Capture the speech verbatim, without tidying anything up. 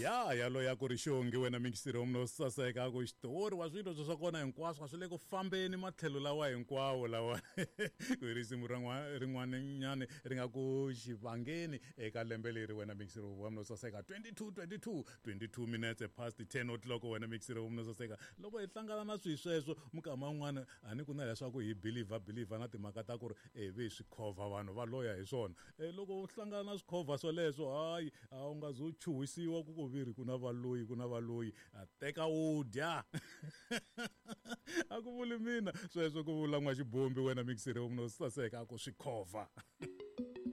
ya yalo ya ku ri xongi wena mikisiri wa mno saseka ku xitori wa swilo swa kona hinkwaswo swi le ku fambeni matlhelo lawa hinkwawo lawa ku risimu rin'wana nyane ri nga ku xivangeni eka lembe leri wena mikisiri wa mno saseka twenty-two twenty-two twenty-two minutes past ten o'clock wena mikisiri wa mno saseka loko hi hlangana na swi sweswo mukama un'wana a ni ku na leswaku hi believer believer na timhaka ta ku ri e ve swi cover vanhu va loya hi swona loko u hlangana na swi cover swoleswo hayi a u nga zo chuhisiwa ku ku viri ku na valoyi ku na valoyi a teka u dya a ku vuli mina sweswo ku vula n'wa xibombi wena mikisiri wa mno saseka ku swi cover